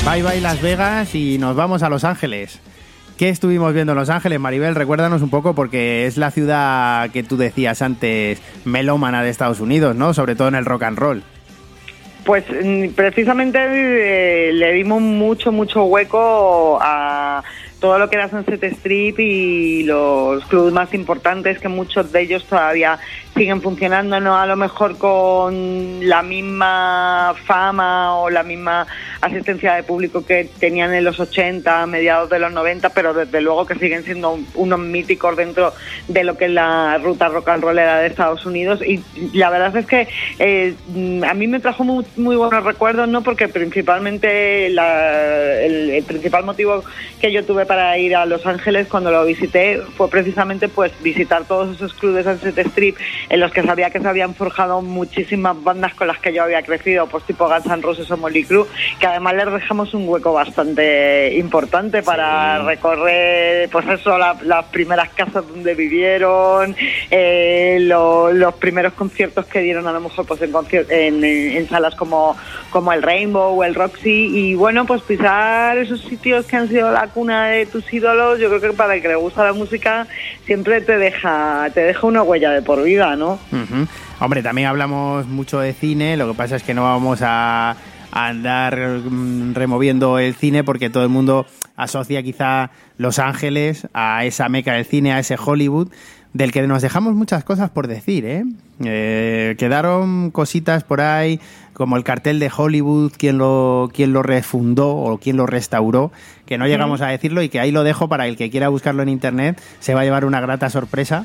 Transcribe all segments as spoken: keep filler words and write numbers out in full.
Bye bye Las Vegas y nos vamos a Los Ángeles. ¿Qué estuvimos viendo en Los Ángeles, Maribel? Recuérdanos un poco, porque es la ciudad que tú decías antes, melómana de Estados Unidos, ¿no? Sobre todo en el rock and roll. Pues precisamente eh, le dimos mucho, mucho hueco a todo lo que era Sunset Strip y los clubes más importantes, que muchos de ellos todavía siguen funcionando, no a lo mejor con la misma fama o la misma asistencia de público que tenían en los ochenta, mediados de los noventa, pero desde luego que siguen siendo unos míticos dentro de lo que es la ruta rock and rollera de Estados Unidos. Y la verdad es que eh, a mí me trajo muy, muy buenos recuerdos, ¿no? Porque principalmente la, el, el principal motivo que yo tuve para ir a Los Ángeles cuando lo visité fue precisamente pues visitar todos esos clubes de Sunset Strip en los que sabía que se habían forjado muchísimas bandas con las que yo había crecido, pues tipo Guns N' Roses o Motley Crue, que además les dejamos un hueco bastante importante para sí. recorrer, pues eso, la, las primeras casas donde vivieron, eh, lo, los primeros conciertos que dieron a lo mejor pues en, concier- en, en salas como, como el Rainbow o el Roxy, y bueno, pues pisar esos sitios que han sido la cuna de tus ídolos, yo creo que para el que le gusta la música siempre te deja, te deja una huella de por vida, ¿no? Uh-huh. Hombre, también hablamos mucho de cine, lo que pasa es que no vamos a, a andar mm, removiendo el cine, porque todo el mundo asocia quizá Los Ángeles a esa meca del cine, a ese Hollywood, del que nos dejamos muchas cosas por decir, ¿eh? Eh, quedaron cositas por ahí, como el cartel de Hollywood, quién lo, quién lo refundó o quién lo restauró, que no llegamos a decirlo y que ahí lo dejo para el que quiera buscarlo en internet, se va a llevar una grata sorpresa.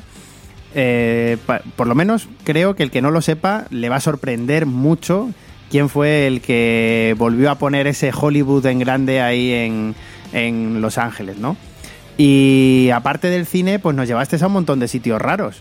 Eh, pa, por lo menos creo que el que no lo sepa le va a sorprender mucho quién fue el que volvió a poner ese Hollywood en grande ahí en, en Los Ángeles, ¿no? Y aparte del cine, pues nos llevaste a un montón de sitios raros.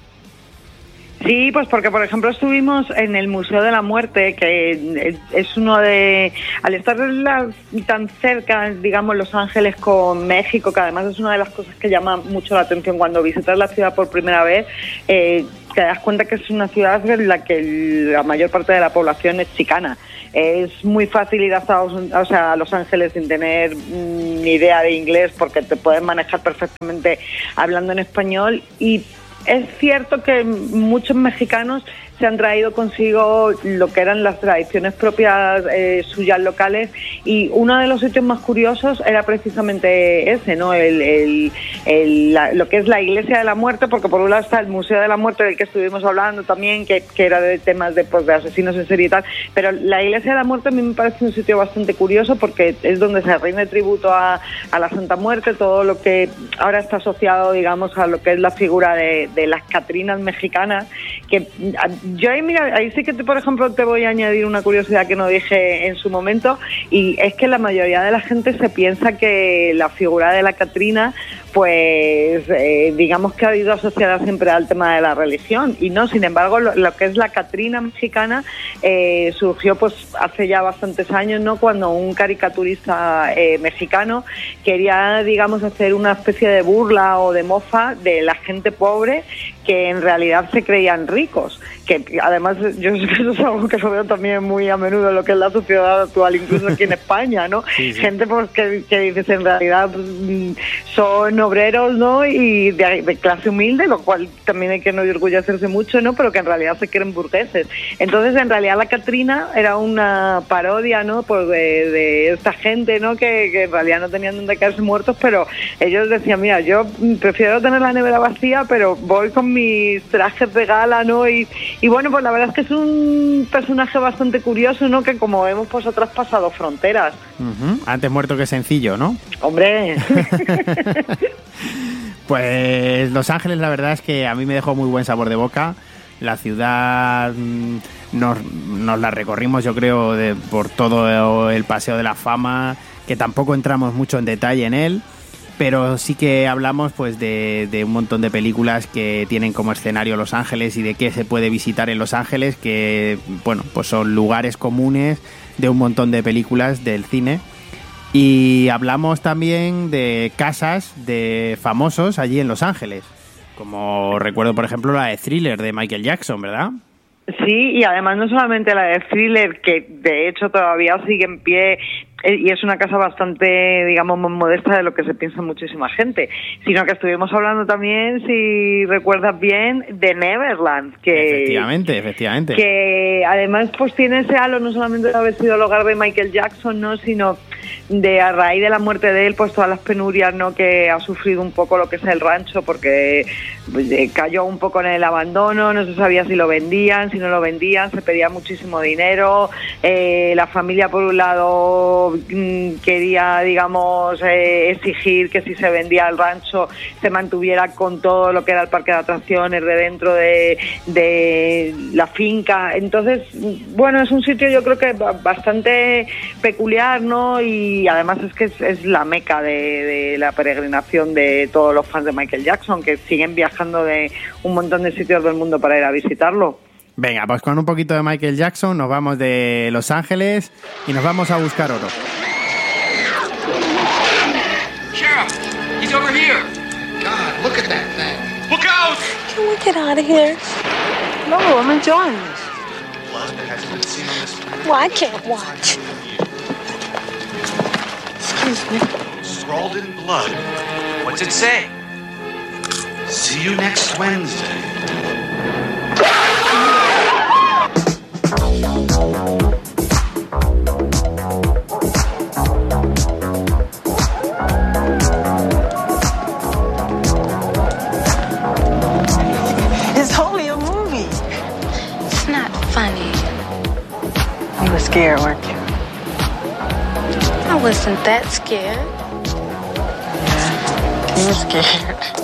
Sí, pues porque por ejemplo estuvimos en el Museo de la Muerte, que es uno de... Al estar la, tan cerca, digamos, Los Ángeles con México, que además es una de las cosas que llama mucho la atención cuando visitas la ciudad por primera vez, eh, te das cuenta que es una ciudad en la que la mayor parte de la población es chicana. Es muy fácil ir a Estados Unidos, o sea, a Los Ángeles sin tener ni idea de inglés, porque te puedes manejar perfectamente hablando en español. Y es cierto que muchos mexicanos se han traído consigo lo que eran las tradiciones propias eh, suyas locales, y uno de los sitios más curiosos era precisamente ese, ¿no? El, el, el, la, lo que es la Iglesia de la Muerte, porque por un lado está el Museo de la Muerte del que estuvimos hablando también, que, que era de temas de, pues, de asesinos en serie y tal, pero la Iglesia de la Muerte a mí me parece un sitio bastante curioso porque es donde se rinde tributo a, a la Santa Muerte, todo lo que ahora está asociado, digamos, a lo que es la figura de, de las Catrinas mexicanas, que yo ahí, mira, ahí sí que, te, por ejemplo, te voy a añadir una curiosidad que no dije en su momento, y es que la mayoría de la gente se piensa que la figura de la Catrina, pues eh, digamos que ha ido asociada siempre al tema de la religión, y no, sin embargo, lo, lo que es la Catrina mexicana eh, surgió pues hace ya bastantes años, ¿no? Cuando un caricaturista eh, mexicano quería, digamos, hacer una especie de burla o de mofa de la gente pobre que en realidad se creían ricos, que además yo sé que eso es algo que lo veo también muy a menudo en lo que es la sociedad actual, incluso aquí en España, ¿no? Sí, sí. Gente pues que, que dices en realidad pues, son obreros, ¿no? Y de, de clase humilde, lo cual también hay que no orgullecerse mucho, ¿no? Pero que en realidad se creen burgueses. Entonces, en realidad la Catrina era una parodia, ¿no? Pues de, de esta gente, ¿no? Que, que en realidad no tenían donde caerse muertos, pero ellos decían, mira, yo prefiero tener la nevera vacía, pero voy con mis trajes de gala, ¿no? Y, y bueno, pues la verdad es que es un personaje bastante curioso, ¿no? Que como vemos, pues ha traspasado fronteras. Uh-huh. Antes muerto que sencillo, ¿no? ¡Hombre! Pues Los Ángeles, la verdad es que a mí me dejó muy buen sabor de boca. La ciudad nos, nos la recorrimos, yo creo, de, por todo el Paseo de la Fama, que tampoco entramos mucho en detalle en él, pero sí que hablamos pues de, de un montón de películas que tienen como escenario Los Ángeles y de qué se puede visitar en Los Ángeles, que bueno, pues son lugares comunes de un montón de películas del cine. Y hablamos también de casas de famosos allí en Los Ángeles, como recuerdo por ejemplo la de Thriller de Michael Jackson, ¿verdad? Sí, y además no solamente la de Thriller, que de hecho todavía sigue en pie y es una casa bastante, digamos, más modesta de lo que se piensa muchísima gente, sino que estuvimos hablando también, si recuerdas bien, de Neverland, que efectivamente, efectivamente, que además pues tiene ese halo no solamente de haber sido el hogar de Michael Jackson, no, sino de a raíz de la muerte de él, pues todas las penurias, no, que ha sufrido un poco lo que es el rancho, porque pues, cayó un poco en el abandono, no se sabía si lo vendían, si no lo vendían, se pedía muchísimo dinero, eh, la familia por un lado quería, digamos, eh, exigir que si se vendía el rancho se mantuviera con todo lo que era el parque de atracciones de dentro de, de la finca. Entonces, bueno, es un sitio yo creo que bastante peculiar, ¿no? Y además es que es, es la meca de, de la peregrinación de todos los fans de Michael Jackson, que siguen viajando de un montón de sitios del mundo para ir a visitarlo. Venga, pues con un poquito de Michael Jackson nos vamos de Los Ángeles y nos vamos a buscar oro. Sheriff, he's over here. God, look at that thing. Look out! Can we get out of here? No, I'm enjoying this. Blood that hasn't been seen on this planet. Well, I can't watch. Excuse me. Scrawled in blood. What's it say? See you next Wednesday. It's only a movie. It's not funny. You were scared, weren't you? I wasn't that scared. Yeah, you were scared.